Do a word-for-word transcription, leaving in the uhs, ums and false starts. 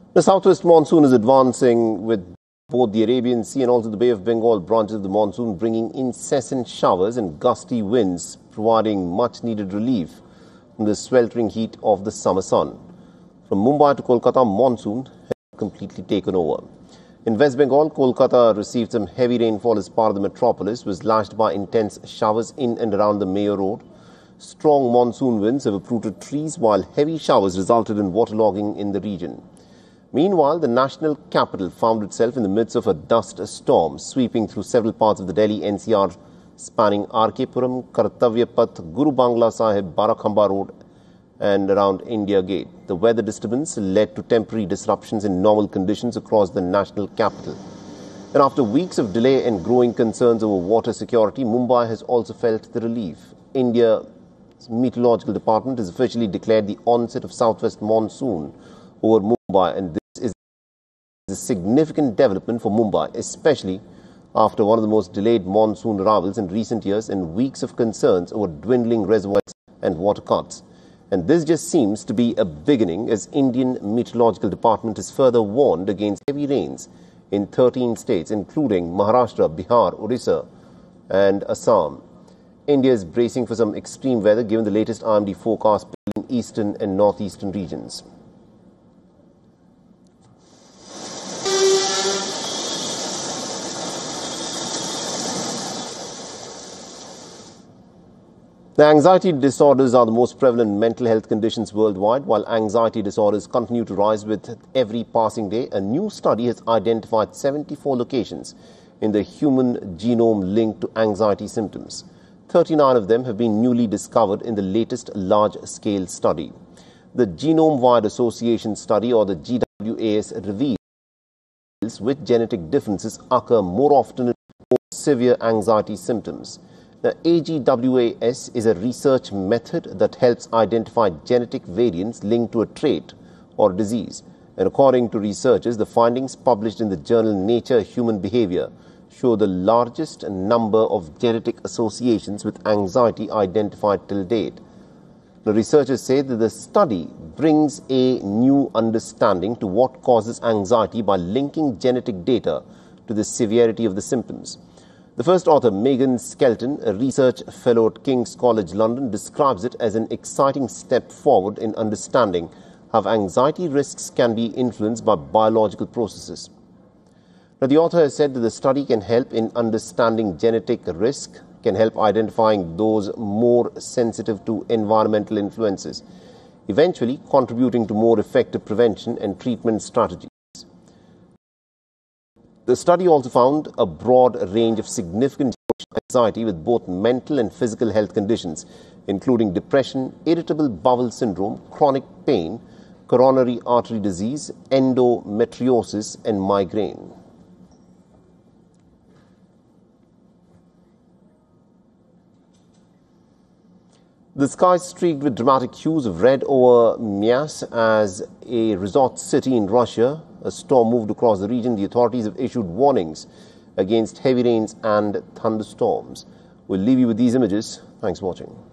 The southwest monsoon is advancing with both the Arabian Sea and also the Bay of Bengal branches of the monsoon bringing incessant showers and gusty winds, providing much needed relief from the sweltering heat of the summer sun. From Mumbai to Kolkata, monsoon has completely taken over. In West Bengal, Kolkata received some heavy rainfall as part of the metropolis, was lashed by intense showers in and around the Mayor Road. Strong monsoon winds have uprooted trees, while heavy showers resulted in waterlogging in the region. Meanwhile, the national capital found itself in the midst of a dust storm sweeping through several parts of the Delhi N C R, spanning R K Puram, Kartavya Path, Guru Bangla Sahib, Barakhamba Road and around India Gate. The weather disturbance led to temporary disruptions in normal conditions across the national capital. And after weeks of delay and growing concerns over water security, Mumbai has also felt the relief. India's Meteorological Department has officially declared the onset of southwest monsoon over Mumbai, and this is a significant development for Mumbai, especially after one of the most delayed monsoon arrivals in recent years and weeks of concerns over dwindling reservoirs and water cuts. And this just seems to be a beginning, as Indian Meteorological Department has further warned against heavy rains in thirteen states, including Maharashtra, Bihar, Odisha and Assam. India is bracing for some extreme weather given the latest I M D forecast in eastern and northeastern regions. The anxiety disorders are the most prevalent mental health conditions worldwide. While anxiety disorders continue to rise with every passing day, a new study has identified seventy-four locations in the human genome linked to anxiety symptoms. thirty-nine of them have been newly discovered in the latest large-scale study. The Genome-Wide Association Study, or the G W A S, reveals which genetic differences occur more often in more severe anxiety symptoms. The A G W A S is a research method that helps identify genetic variants linked to a trait or disease. And according to researchers, the findings published in the journal Nature Human Behavior show the largest number of genetic associations with anxiety identified till date. The researchers say that the study brings a new understanding to what causes anxiety by linking genetic data to the severity of the symptoms. The first author, Megan Skelton, a research fellow at King's College London, describes it as an exciting step forward in understanding how anxiety risks can be influenced by biological processes. Now, the author has said that the study can help in understanding genetic risk, can help identifying those more sensitive to environmental influences, eventually contributing to more effective prevention and treatment strategies. The study also found a broad range of significant anxiety with both mental and physical health conditions, including depression, irritable bowel syndrome, chronic pain, coronary artery disease, endometriosis and migraine. The sky streaked with dramatic hues of red over Myasp as a resort city in Russia. A storm moved across the region. The authorities have issued warnings against heavy rains and thunderstorms. We'll leave you with these images. Thanks for watching.